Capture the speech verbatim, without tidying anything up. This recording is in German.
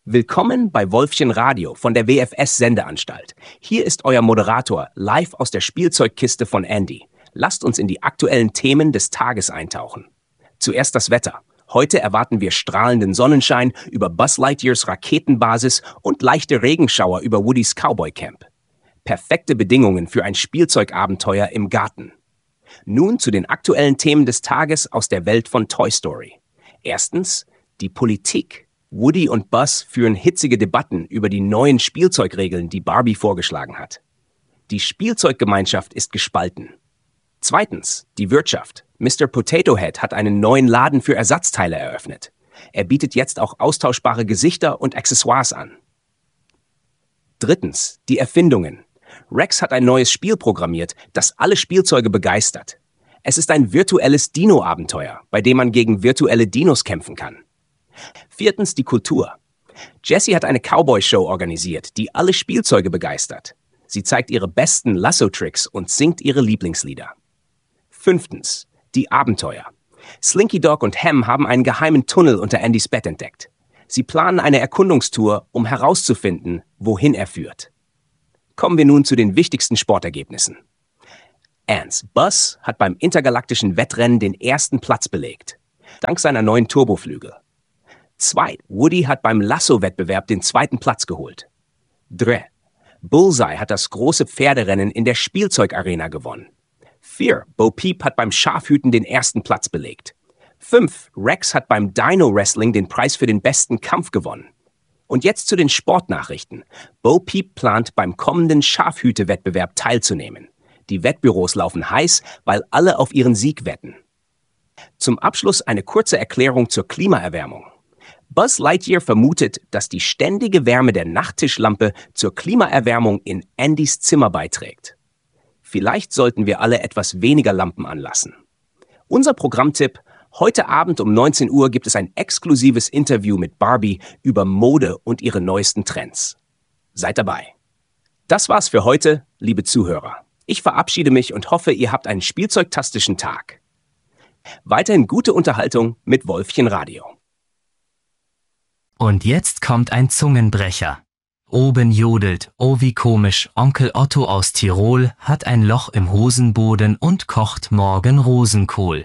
Willkommen bei Wolfchen Radio von der W F S-Sendeanstalt. Hier ist euer Moderator live aus der Spielzeugkiste von Andy. Lasst uns in die aktuellen Themen des Tages eintauchen. Zuerst das Wetter. Heute erwarten wir strahlenden Sonnenschein über Buzz Lightyears Raketenbasis und leichte Regenschauer über Woodys Cowboy Camp. Perfekte Bedingungen für ein Spielzeugabenteuer im Garten. Nun zu den aktuellen Themen des Tages aus der Welt von Toy Story. Erstens, die Politik. Woody und Buzz führen hitzige Debatten über die neuen Spielzeugregeln, die Barbie vorgeschlagen hat. Die Spielzeuggemeinschaft ist gespalten. Zweitens, die Wirtschaft. Mister Potato Head hat einen neuen Laden für Ersatzteile eröffnet. Er bietet jetzt auch austauschbare Gesichter und Accessoires an. Drittens, die Erfindungen. Rex hat ein neues Spiel programmiert, das alle Spielzeuge begeistert. Es ist ein virtuelles Dino-Abenteuer, bei dem man gegen virtuelle Dinos kämpfen kann. Viertens, die Kultur. Jessie hat eine Cowboy-Show organisiert, die alle Spielzeuge begeistert. Sie zeigt ihre besten Lasso-Tricks und singt ihre Lieblingslieder. Fünftens, die Abenteuer. Slinky Dog und Ham haben einen geheimen Tunnel unter Andys Bett entdeckt. Sie planen eine Erkundungstour, um herauszufinden, wohin er führt. Kommen wir nun zu den wichtigsten Sportergebnissen. Eins. Buzz hat beim intergalaktischen Wettrennen den ersten Platz belegt, dank seiner neuen Turboflügel. Zwei. Woody hat beim Lasso-Wettbewerb den zweiten Platz geholt. Drei. Bullseye hat das große Pferderennen in der Spielzeugarena gewonnen. Vier. Bo Peep hat beim Schafhüten den ersten Platz belegt. Fünf. Rex hat beim Dino-Wrestling den Preis für den besten Kampf gewonnen. Und jetzt zu den Sportnachrichten. Bo Peep plant beim kommenden Schafhüte-Wettbewerb teilzunehmen. Die Wettbüros laufen heiß, weil alle auf ihren Sieg wetten. Zum Abschluss eine kurze Erklärung zur Klimaerwärmung. Buzz Lightyear vermutet, dass die ständige Wärme der Nachttischlampe zur Klimaerwärmung in Andys Zimmer beiträgt. Vielleicht sollten wir alle etwas weniger Lampen anlassen. Unser Programmtipp: Heute Abend um neunzehn Uhr gibt es ein exklusives Interview mit Barbie über Mode und ihre neuesten Trends. Seid dabei. Das war's für heute, liebe Zuhörer. Ich verabschiede mich und hoffe, ihr habt einen spielzeugtastischen Tag. Weiterhin gute Unterhaltung mit Wolfchen Radio. Und jetzt kommt ein Zungenbrecher. Oben jodelt, oh wie komisch, Onkel Otto aus Tirol hat ein Loch im Hosenboden und kocht morgen Rosenkohl.